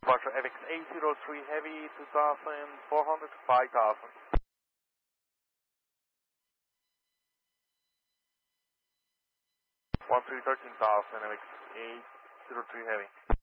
Departure AVIX 803 Heavy, 2400 to 5000. 13,000 AVIX 803 Heavy.